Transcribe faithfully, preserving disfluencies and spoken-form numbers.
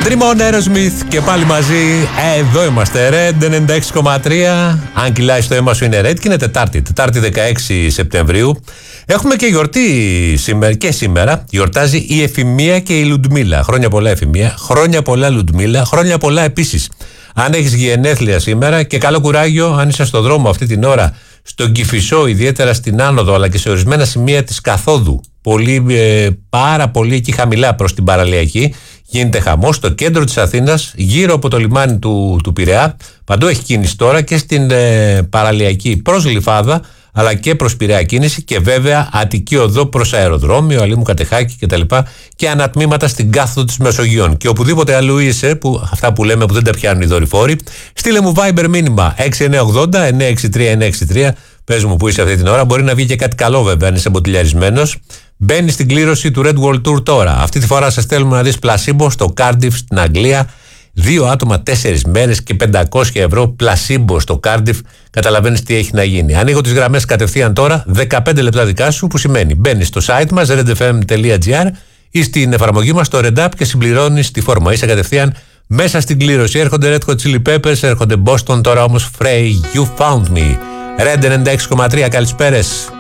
Dream on Aerosmith και πάλι μαζί. Εδώ είμαστε, Red ενενήντα έξι κόμμα τρία. Αν κυλάει στο αίμα σου είναι Red και είναι Τετάρτη, Τετάρτη δεκαέξι Σεπτεμβρίου. Έχουμε και γιορτή σήμερα και σήμερα. Γιορτάζει η Εφημία και η Λουντμίλα. Χρόνια πολλά Εφημία, χρόνια πολλά Λουντμίλα, χρόνια πολλά επίσης. Αν έχεις γενέθλια σήμερα και καλό κουράγιο, αν είσαι στον δρόμο αυτή την ώρα, στον Κηφισό, ιδιαίτερα στην άνοδο, αλλά και σε ορισμένα σημεία της καθόδου, πολύ, ε, πάρα πολύ εκεί χαμηλά προς την παραλιακή, γίνεται χαμός στο κέντρο της Αθήνας, γύρω από το λιμάνι του, του Πειραιά. Παντού έχει κίνηση τώρα και στην ε, παραλιακή προς Γλυφάδα, αλλά και προς Πειραιά κίνηση και βέβαια Αττική Οδό προς αεροδρόμιο, Αλήμου Κατεχάκη κτλ. Και ανατμήματα στην κάθοδο της Μεσογείων. Και οπουδήποτε αλλού είσαι, που, αυτά που λέμε που δεν τα πιάνουν οι δορυφόροι, στείλε μου Viber μήνυμα έξι εννιά ογδόντα εννιά έξι τρία εννιά έξι τρία. Πες μου που είσαι αυτή την ώρα. Μπορεί να βγει και κάτι καλό βέβαια, αν είσαι μποτιλιαρισμένος. Μπαίνει στην κλήρωση του Red World Tour τώρα. Αυτή τη φορά σας στέλνουμε να δεις πλασίμπο στο Cardiff στην Αγγλία. Δύο άτομα, τέσσερις μέρες και πεντακόσια ευρώ πλασίμπο στο Cardiff. Καταλαβαίνεις τι έχει να γίνει. Ανοίγω τις γραμμές κατευθείαν τώρα, δεκαπέντε λεπτά δικά σου, που σημαίνει μπαίνεις στο site μας red f m τελεία g r ή στην εφαρμογή μας στο Red App και συμπληρώνεις τη φόρμα. Είσαι κατευθείαν μέσα στην κλήρωση. Έρχονται Red Hot Chili Peppers, έρχονται Boston, τώρα όμως Frey, You Found Me. Red ενενήντα έξι κόμμα τρία, καλησπέρες.